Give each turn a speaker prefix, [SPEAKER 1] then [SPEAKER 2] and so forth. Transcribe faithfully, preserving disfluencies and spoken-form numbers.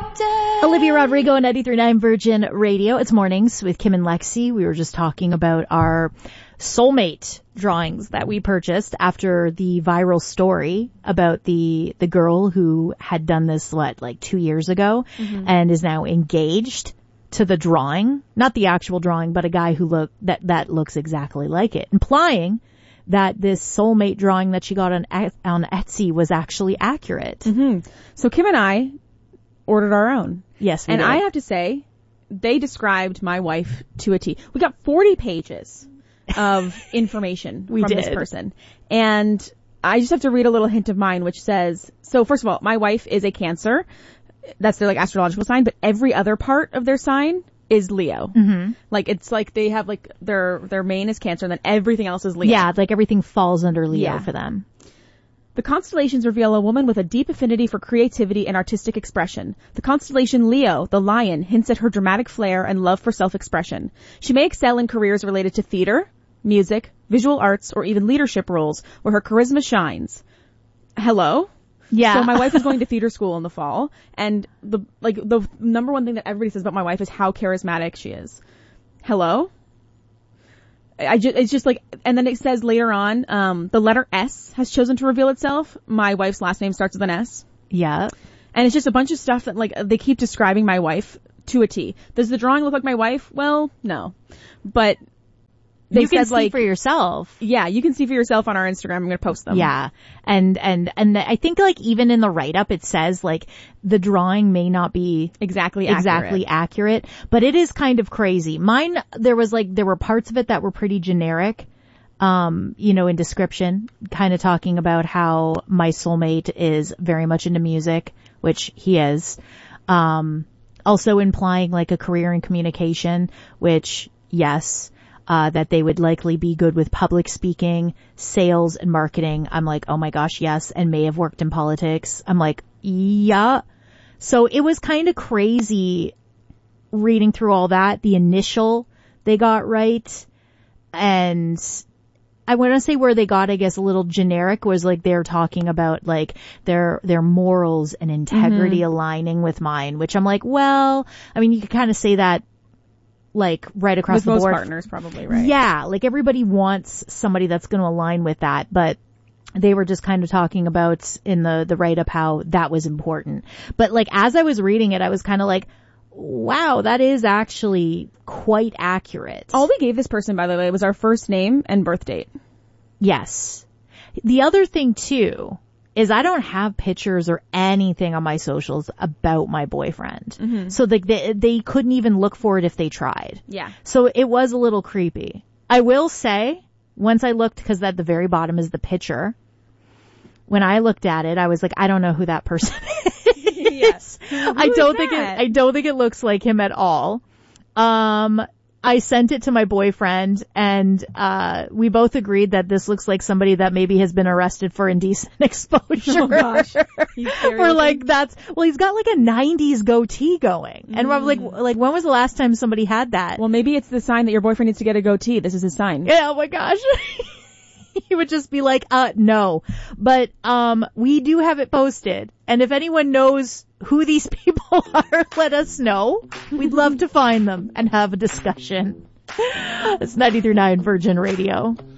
[SPEAKER 1] helicopter. Olivia Rodrigo on ninety-three point nine Virgin Radio. It's Mornings with Kim and Lexi. We were just talking about our soulmate drawings that we purchased after the viral story about the the girl who had done this, what, like two years ago, mm-hmm. and is now engaged to the drawing, not the actual drawing, but a guy who look that that looks exactly like it, implying that this soulmate drawing that she got on on Etsy was actually accurate.
[SPEAKER 2] Mm-hmm. So Kim and I ordered our own.
[SPEAKER 1] Yes, we
[SPEAKER 2] and
[SPEAKER 1] did.
[SPEAKER 2] I have to say, they described my wife to a T. We got forty pages of information
[SPEAKER 1] we
[SPEAKER 2] from
[SPEAKER 1] did.
[SPEAKER 2] this person, and I just have to read a little hint of mine, which says, so first of all, my wife is a Cancer. That's their like astrological sign, but every other part of their sign is Leo.
[SPEAKER 1] Mm-hmm.
[SPEAKER 2] Like it's like they have like their their main is Cancer, and then everything else is Leo.
[SPEAKER 1] Yeah, like everything falls under Leo
[SPEAKER 2] yeah.
[SPEAKER 1] for them.
[SPEAKER 2] The constellations reveal a woman with a deep affinity for creativity and artistic expression. The constellation Leo, the lion, hints at her dramatic flair and love for self-expression. She may excel in careers related to theater, music, visual arts, or even leadership roles where her charisma shines. Hello?
[SPEAKER 1] Yeah.
[SPEAKER 2] So my wife is going to theater school in the fall, and the like the number one thing that everybody says about my wife is how charismatic she is. Hello? I just, it's just like, and then it says later on, um, the letter S has chosen to reveal itself. My wife's last name starts with an S.
[SPEAKER 1] Yeah.
[SPEAKER 2] And it's just a bunch of stuff that like, they keep describing my wife to a T. Does the drawing look like my wife? Well, no. But they
[SPEAKER 1] you can
[SPEAKER 2] said
[SPEAKER 1] see
[SPEAKER 2] like,
[SPEAKER 1] for yourself.
[SPEAKER 2] Yeah, you can see for yourself on our Instagram. I'm going to post them.
[SPEAKER 1] Yeah. And, and, and I think like even in the write-up it says like the drawing may not be
[SPEAKER 2] exactly
[SPEAKER 1] exactly accurate, but it is kind of crazy. Mine, there was like, there were parts of it that were pretty generic, um, you know, in description, kind of talking about how my soulmate is very much into music, which he is. Um, also implying like a career in communication, which yes. Uh, that they would likely be good with public speaking, sales, and marketing. I'm like, oh my gosh, yes, and may have worked in politics. I'm like, yeah. So it was kind of crazy reading through all that. The initial they got right, and I want to say where they got, I guess, a little generic was like they're talking about like their their morals and integrity mm-hmm. aligning with mine, which I'm like, well, I mean, you could kind of say that like right across
[SPEAKER 2] with
[SPEAKER 1] the
[SPEAKER 2] most
[SPEAKER 1] board.
[SPEAKER 2] Partners probably, right?
[SPEAKER 1] Yeah, like everybody wants somebody that's going to align with that, but they were just kind of talking about in the the write up how that was important. But like as I was reading it, I was kind of like, wow, that is actually quite accurate.
[SPEAKER 2] All we gave this person, by the way, was our first name and birth date.
[SPEAKER 1] Yes. The other thing too is I don't have pictures or anything on my socials about my boyfriend. Mm-hmm. So like they, they couldn't even look for it if they tried.
[SPEAKER 2] Yeah.
[SPEAKER 1] So it was a little creepy. I will say, once I looked, because at the very bottom is the picture, when I looked at it, I was like, I don't know who that person is.
[SPEAKER 2] Yes.
[SPEAKER 1] I don't think it, I don't think it looks like him at all. Um, I sent it to my boyfriend, and uh we both agreed that this looks like somebody that maybe has been arrested for indecent exposure.
[SPEAKER 2] Oh gosh.
[SPEAKER 1] We're like, that's, well, he's got like a nineties goatee going. Mm. And we're like, like, when was the last time somebody had that?
[SPEAKER 2] Well, maybe it's the sign that your boyfriend needs to get a goatee. This is his sign.
[SPEAKER 1] Yeah, oh my gosh. He would just be like, uh, no. But, um, we do have it posted. And if anyone knows who these people are, let us know. We'd love to find them and have a discussion. It's ninety-three point nine Virgin Radio.